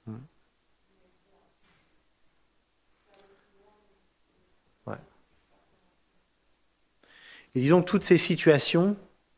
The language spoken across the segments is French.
Ouais. Et disons que toutes ces situations,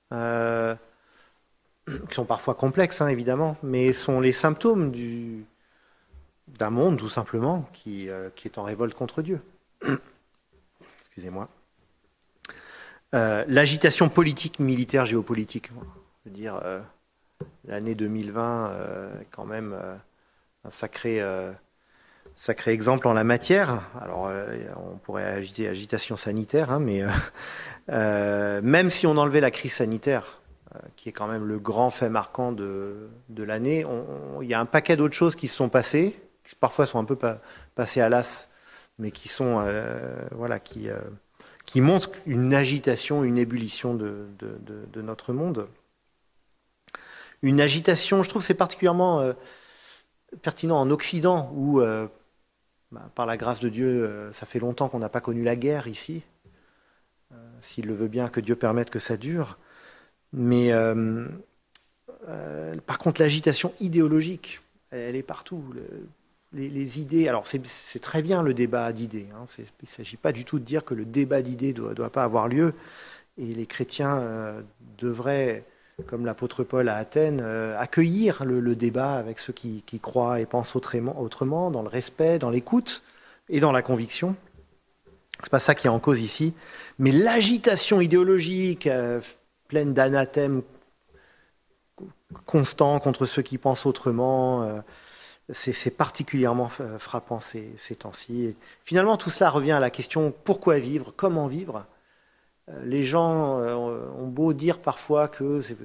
qui sont parfois complexes, hein, évidemment, mais sont les symptômes d'un monde, tout simplement, qui est en révolte contre Dieu. Excusez-moi. L'agitation politique, militaire, géopolitique. Je veux dire, l'année 2020 est quand même un sacré exemple en la matière. Alors, on pourrait agiter agitation sanitaire, hein, mais même si on enlevait la crise sanitaire, qui est quand même le grand fait marquant de l'année, il y a un paquet d'autres choses qui se sont passées, qui parfois sont un peu passées à l'as, mais qui sont, voilà, qui montrent une agitation, une ébullition de notre monde. Une agitation, je trouve, c'est particulièrement pertinent en Occident, où, par la grâce de Dieu, ça fait longtemps qu'on n'a pas connu la guerre ici. S'il le veut bien, que Dieu permette que ça dure. Mais par contre, l'agitation idéologique, elle est partout. Les idées, alors c'est très bien le débat d'idées. Hein, il ne s'agit pas du tout de dire que le débat d'idées ne doit pas avoir lieu. Et les chrétiens devraient, comme l'apôtre Paul à Athènes, accueillir le débat avec ceux qui croient et pensent autrement, dans le respect, dans l'écoute et dans la conviction. C'est pas ça qui est en cause ici. Mais l'agitation idéologique, pleine d'anathèmes constants contre ceux qui pensent autrement, c'est particulièrement frappant ces temps-ci. Et finalement, tout cela revient à la question pourquoi vivre, comment vivre. Les gens ont beau dire parfois que c'est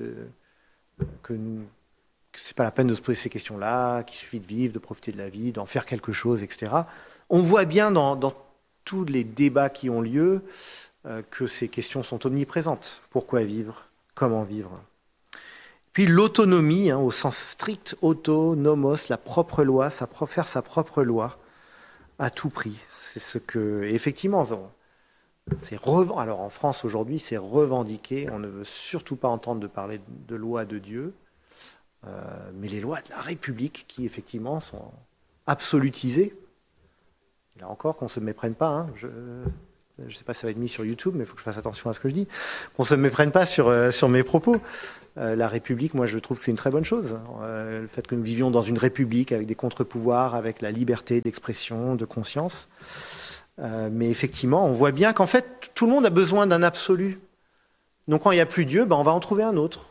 pas la peine de se poser ces questions-là, qu'il suffit de vivre, de profiter de la vie, d'en faire quelque chose, etc. On voit bien dans tous les débats qui ont lieu que ces questions sont omniprésentes. Pourquoi vivre? Comment vivre? Puis l'autonomie, hein, au sens strict, autonomos, la propre loi, faire sa propre loi à tout prix. C'est ce que, effectivement, alors en France aujourd'hui, c'est revendiqué. On ne veut surtout pas entendre de parler de loi de Dieu, mais les lois de la République qui, effectivement, sont absolutisées. Là encore, qu'on ne se méprenne pas. Hein, je ne sais pas si ça va être mis sur YouTube, mais il faut que je fasse attention à ce que je dis. Qu'on ne se méprenne pas sur mes propos. La République, moi, je trouve que c'est une très bonne chose. Le fait que nous vivions dans une République avec des contre-pouvoirs, avec la liberté d'expression, de conscience. Mais effectivement, on voit bien qu'en fait, tout le monde a besoin d'un absolu. Donc quand il n'y a plus Dieu, on va en trouver un autre.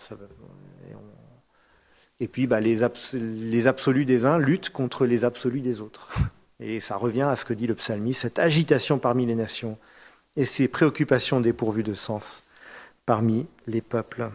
Et puis les absolus des uns luttent contre les absolus des autres. Et ça revient à ce que dit le psalmiste, cette agitation parmi les nations et ces préoccupations dépourvues de sens parmi les peuples.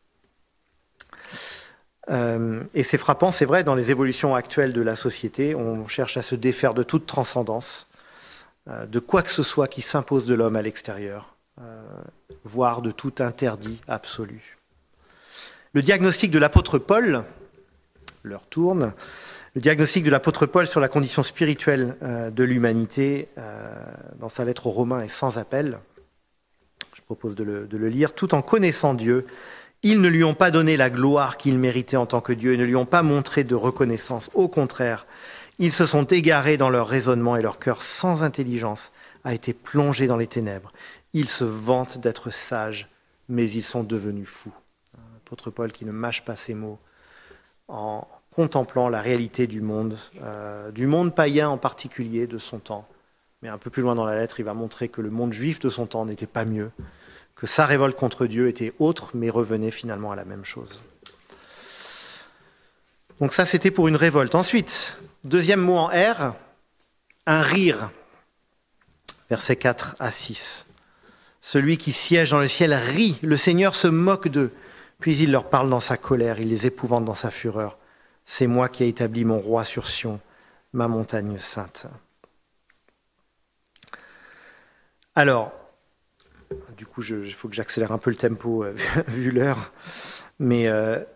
Et c'est frappant, c'est vrai, dans les évolutions actuelles de la société, on cherche à se défaire de toute transcendance, de quoi que ce soit qui s'impose de l'homme à l'extérieur, voire de tout interdit absolu. Le diagnostic de l'apôtre Paul, l'heure tourne, le diagnostic de l'apôtre Paul sur la condition spirituelle de l'humanité dans sa lettre aux Romains est sans appel. Je propose de le lire. Tout en connaissant Dieu, ils ne lui ont pas donné la gloire qu'il méritait en tant que Dieu et ne lui ont pas montré de reconnaissance. Au contraire, ils se sont égarés dans leur raisonnement et leur cœur sans intelligence a été plongé dans les ténèbres. Ils se vantent d'être sages, mais ils sont devenus fous. L'apôtre Paul qui ne mâche pas ses mots en contemplant la réalité du monde païen en particulier de son temps. Mais un peu plus loin dans la lettre, il va montrer que le monde juif de son temps n'était pas mieux, que sa révolte contre Dieu était autre, mais revenait finalement à la même chose. Donc ça, c'était pour une révolte. Ensuite, deuxième mot en R, un rire. Versets 4 à 6. Celui qui siège dans le ciel rit, le Seigneur se moque d'eux, puis il leur parle dans sa colère, il les épouvante dans sa fureur. C'est moi qui ai établi mon roi sur Sion, ma montagne sainte. Alors, du coup, il faut que j'accélère un peu le tempo, vu l'heure. Mais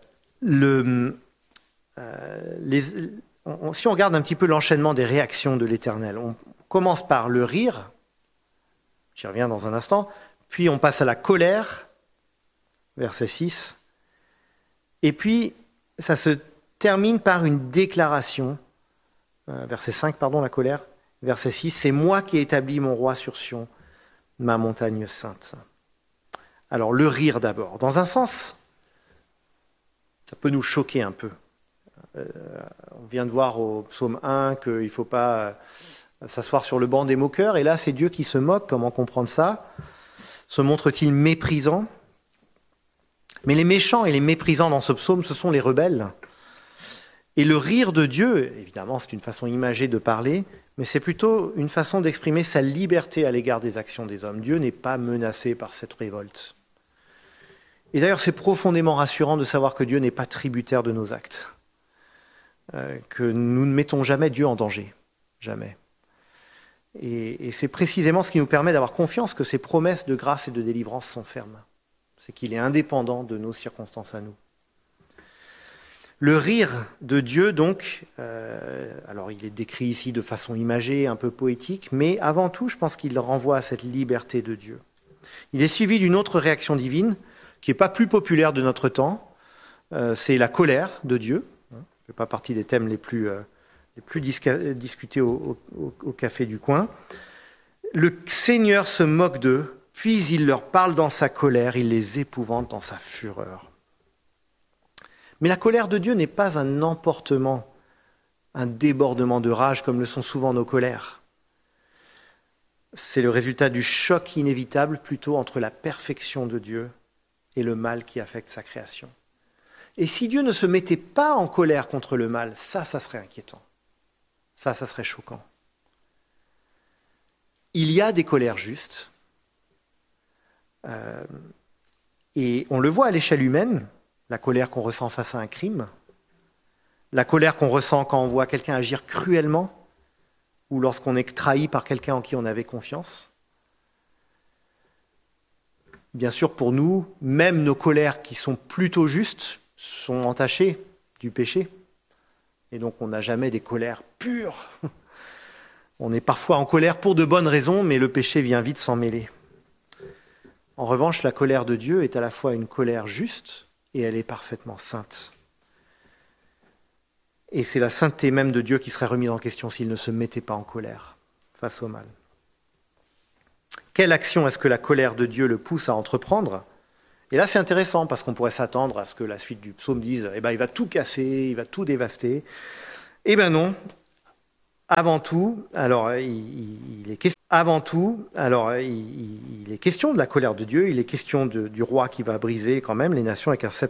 si on regarde un petit peu l'enchaînement des réactions de l'Éternel, on commence par le rire, j'y reviens dans un instant, puis on passe à la colère, verset 6, et puis ça se termine par une déclaration. Verset 5, la colère. Verset 6, c'est moi qui ai établi mon roi sur Sion, ma montagne sainte. Alors, le rire d'abord. Dans un sens, ça peut nous choquer un peu. On vient de voir au psaume 1 qu'il ne faut pas s'asseoir sur le banc des moqueurs, et là, c'est Dieu qui se moque. Comment comprendre ça? Se montre-t-il méprisant? Mais les méchants et les méprisants dans ce psaume, ce sont les rebelles. Et le rire de Dieu, évidemment, c'est une façon imagée de parler, mais c'est plutôt une façon d'exprimer sa liberté à l'égard des actions des hommes. Dieu n'est pas menacé par cette révolte. Et d'ailleurs, c'est profondément rassurant de savoir que Dieu n'est pas tributaire de nos actes, que nous ne mettons jamais Dieu en danger, jamais. Et c'est précisément ce qui nous permet d'avoir confiance que ses promesses de grâce et de délivrance sont fermes. C'est qu'il est indépendant de nos circonstances à nous. Le rire de Dieu, donc, alors il est décrit ici de façon imagée, un peu poétique, mais avant tout, je pense qu'il renvoie à cette liberté de Dieu. Il est suivi d'une autre réaction divine, qui n'est pas plus populaire de notre temps, c'est la colère de Dieu. Ça ne fait pas partie des thèmes les plus discutés au café du coin. Le Seigneur se moque d'eux, puis il leur parle dans sa colère, il les épouvante dans sa fureur. Mais la colère de Dieu n'est pas un emportement, un débordement de rage comme le sont souvent nos colères. C'est le résultat du choc inévitable plutôt entre la perfection de Dieu et le mal qui affecte sa création. Et si Dieu ne se mettait pas en colère contre le mal, ça serait inquiétant. Ça serait choquant. Il y a des colères justes. Et on le voit à l'échelle humaine, la colère qu'on ressent face à un crime, la colère qu'on ressent quand on voit quelqu'un agir cruellement, ou lorsqu'on est trahi par quelqu'un en qui on avait confiance. Bien sûr, pour nous, même nos colères qui sont plutôt justes sont entachées du péché. Et donc, on n'a jamais des colères pures. On est parfois en colère pour de bonnes raisons, mais le péché vient vite s'en mêler. En revanche, la colère de Dieu est à la fois une colère juste et elle est parfaitement sainte. Et c'est la sainteté même de Dieu qui serait remise en question s'il ne se mettait pas en colère face au mal. Quelle action est-ce que la colère de Dieu le pousse à entreprendre? Et là, c'est intéressant parce qu'on pourrait s'attendre à ce que la suite du psaume dise il va tout casser, il va tout dévaster. Eh bien non. Avant tout, alors il est question de la colère de Dieu, il est question du roi qui va briser quand même les nations avec un sceptre